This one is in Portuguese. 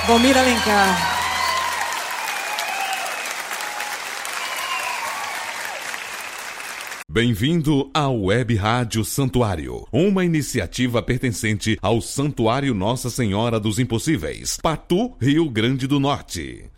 Valmir Alencar. Bem-vindo à Web Rádio Santuário, uma iniciativa pertencente ao Santuário Nossa Senhora dos Impossíveis, Patu, Rio Grande do Norte.